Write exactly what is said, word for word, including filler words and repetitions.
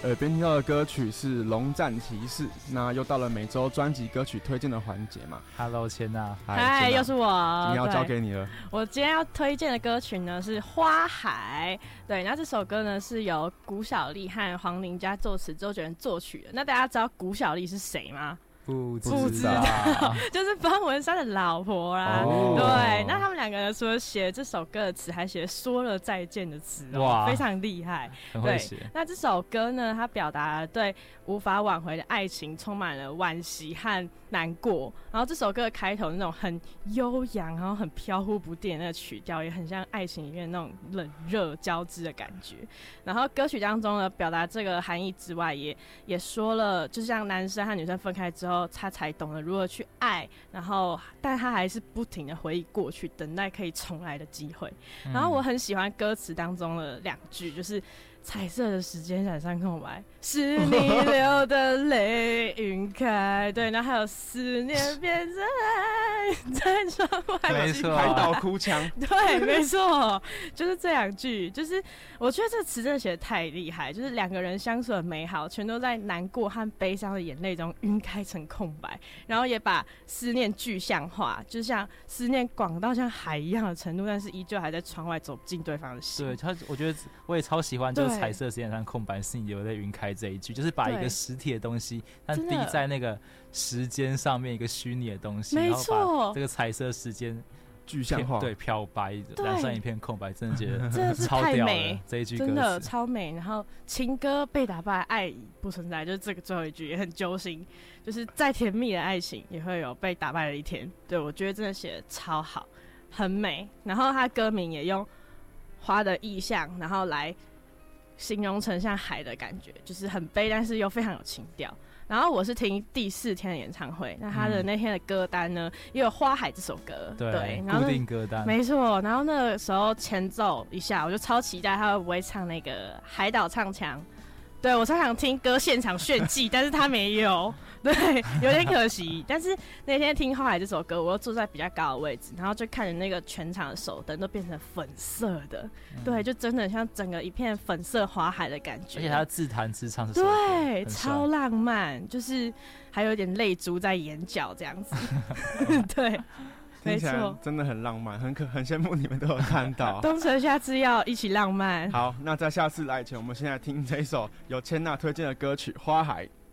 耳边听到的歌曲是《龙战骑士》，那又到了每周专辑歌曲推荐的环节嘛。 Hello， 千娜， 嗨，又是我， 今天要交给你了。 我今天要推荐的歌曲呢是《花海》，对，那这首歌呢是由古小丽和黄玲佳作词，周杰伦作曲的。那大家知道古小丽是谁吗？ 不不知道，就是方文山的老婆啦。哦、对，那他们两个人除了写这首歌的词，还写说了再见的词哦，非常厉害， 很会写。 那这首歌呢，它表达了对无法挽回的爱情充满了惋惜和难过。然后这首歌的开头那种很悠扬，然后很飘忽不定的那个曲调，也很像爱情里面那种冷热交织的感觉。然后歌曲当中呢，表达这个含义之外，也也说了，就像男生和女生分开之后，他才懂得如何去爱，然后但他还是不停的回忆过去，等待可以重来的机会。嗯、然后我很喜欢歌词当中的两句，就是彩色的时间染上空白，是你流的泪晕开。对，然后还有思念变成爱在窗外， 没错， 海岛哭腔。 对，没错，就是这两句。就是我觉得这词真的写得太厉害，就是两个人相处的美好，全都在难过和悲伤的眼泪中晕开成空白，然后也把思念具象化，就像思念广到像海一样的程度，但是依旧还在窗外走不进对方的心。 对，他我觉得我也超喜欢，就是彩色时间上空白是你流泪晕开这一句，就是把一个实体的东西，但滴在那个时间上面一个虚拟的东西， 没错， 然后把这个彩色时间具象化， 对，漂白染上一片空白，真的觉得真的是超屌美的这一句歌词， 真的超美。然后情歌被打败，爱已不存在，就是这个最后一句也很揪心，就是再甜蜜的爱情也会有被打败的一天。对，我觉得真的写得超好，很美。然后他歌名也用花的意象，然后来形容成像海的感觉，就是很悲，但是又非常有情调。然后我是听第四天的演唱会，那他的那天的歌单呢，嗯、也有《花海》这首歌， 对， 对然后固定歌单， 没错。然后那个时候前奏一下，我就超期待他会不会唱那个海岛唱腔。对，我超想听歌现场炫技，但是他没有，对，有点可惜。但是那天听《花海》这首歌，我又坐在比较高的位置，然后就看着那个全场的手灯都变成粉色的，嗯、对，就真的像整个一片粉色花海的感觉。 而且他自弹自唱这首歌， 对，超浪漫，就是还有点泪珠在眼角这样子，对。 听起来真的很浪漫，很可很羡慕你们都有看到。 东城下次要一起浪漫。 好，那在下次来前，我们现在听这一首由千娜推荐的歌曲《花海》。